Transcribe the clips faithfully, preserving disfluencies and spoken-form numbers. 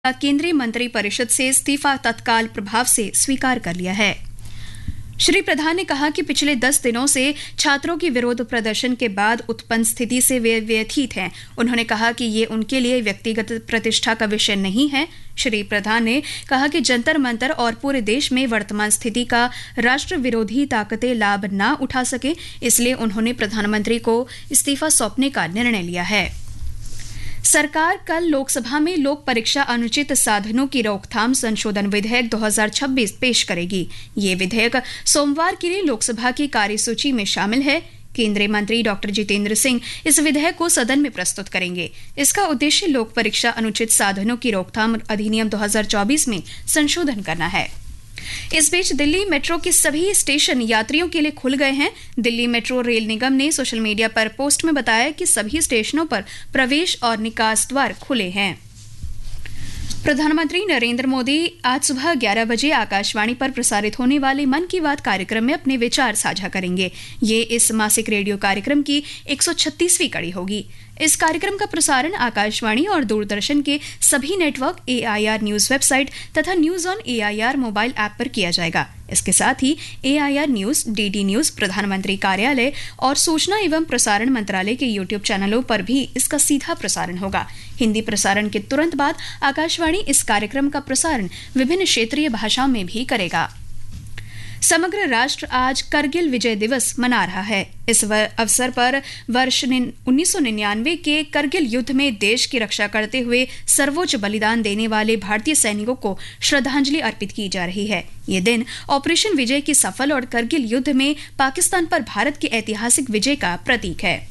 केंद्रीय मंत्रिपरिषद से इस्तीफा तत्काल प्रभाव से स्वीकार कर लिया है। श्री प्रधान ने कहा कि पिछले दस दिनों से छात्रों की विरोध प्रदर्शन के बाद उत्पन्न स्थिति से वे व्यथित हैं। उन्होंने कहा कि ये उनके लिए व्यक्तिगत प्रतिष्ठा का विषय नहीं है। श्री प्रधान ने कहा कि जंतर मंतर और पूरे देश में वर्तमान स्थिति का राष्ट्र विरोधी ताकतें लाभ न उठा सके, इसलिए उन्होंने प्रधानमंत्री को इस्तीफा सौंपने का निर्णय लिया है। सरकार कल लोकसभा में लोक परीक्षा अनुचित साधनों की रोकथाम संशोधन विधेयक दो हज़ार छब्बीस पेश करेगी। ये विधेयक सोमवार के लिए लोकसभा की कार्यसूची में शामिल है। केंद्रीय मंत्री डॉक्टर जितेंद्र सिंह इस विधेयक को सदन में प्रस्तुत करेंगे। इसका उद्देश्य लोक परीक्षा अनुचित साधनों की रोकथाम अधिनियम दो हज़ार चौबीस में संशोधन करना है। इस बीच दिल्ली मेट्रो के सभी स्टेशन यात्रियों के लिए खुल गए हैं। दिल्ली मेट्रो रेल निगम ने सोशल मीडिया पर पोस्ट में बताया कि सभी स्टेशनों पर प्रवेश और निकास द्वार खुले हैं। प्रधानमंत्री नरेंद्र मोदी आज सुबह ग्यारह बजे आकाशवाणी पर प्रसारित होने वाले मन की बात कार्यक्रम में अपने विचार साझा करेंगे। ये इस मासिक रेडियो कार्यक्रम की एक सौ छत्तीसवीं कड़ी होगी। इस कार्यक्रम का प्रसारण आकाशवाणी और दूरदर्शन के सभी network, A I R news website तथा news on A I R mobile app पर किया जाएगा। इसके साथ ही ए I R news, D D news, प्रधानमंत्री कार्यालय और सूचना एवं प्रसारण मंत्रालय के यूट्यूब चैनलों पर भी इसका सीधा प्रसारण होगा। हिंदी प्रसारण के तुरंत बाद आकाशवाणी इस कार्यक्रम का प्रसारण विभिन्न क्षेत्रीय भाषाओं में भी करेगा। समग्र राष्ट्र आज करगिल विजय दिवस मना रहा है। इस अवसर पर वर्ष उन्नीस सौ निन्यानवे के करगिल युद्ध में देश की रक्षा करते हुए सर्वोच्च बलिदान देने वाले भारतीय सैनिकों को श्रद्धांजलि अर्पित की जा रही है। ये दिन ऑपरेशन विजय की सफल और करगिल युद्ध में पाकिस्तान पर भारत की ऐतिहासिक विजय का प्रतीक है।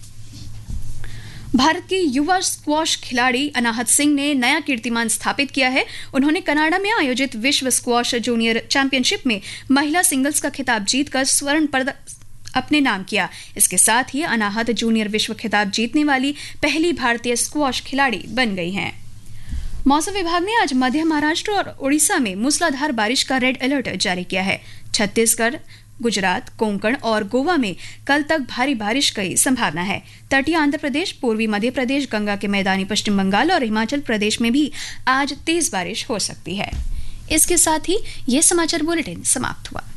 भारत के युवा स्क्वॉश खिलाड़ी अनाहत सिंह ने नया कीर्तिमान स्थापित किया है। उन्होंने कनाडा में आयोजित विश्व स्क्वॉश जूनियर चैंपियनशिप में महिला सिंगल्स का खिताब जीतकर स्वर्ण पदक अपने नाम किया। इसके साथ ही अनाहत जूनियर विश्व खिताब जीतने वाली पहली भारतीय स्क्वॉश खिलाड़ी बन गई हैं। मौसम विभाग ने आज मध्य महाराष्ट्र और उड़ीसा में मूसलाधार बारिश का रेड अलर्ट जारी किया है। छत्तीसगढ़, गुजरात, कोंकण और गोवा में कल तक भारी बारिश की संभावना है। तटीय आंध्र प्रदेश, पूर्वी मध्य प्रदेश, गंगा के मैदानी पश्चिम बंगाल और हिमाचल प्रदेश में भी आज तेज बारिश हो सकती है। इसके साथ ही ये समाचार बुलेटिन समाप्त हुआ।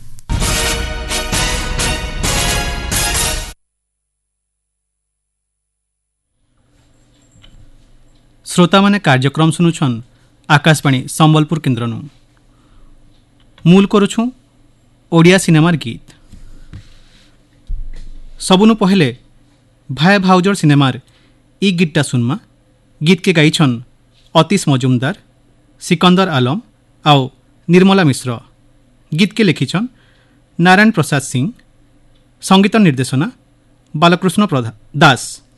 श्रोता माने कार्यक्रम सुनुछन आकाशवाणी संबलपुर केन्द्रनु। मूल करुछु ओडिया सिनेमार गीत। सबुनु पहले भाई भाउजर सिनेमार ई गीतटा सुनमा। गीत के गाइछन अतीश मजुमदार, सिकंदर आलम आउ निर्मला मिश्र। गीत के लिखिछन नारायण प्रसाद सिंह। संगीत निर्देशना बालकृष्ण दास।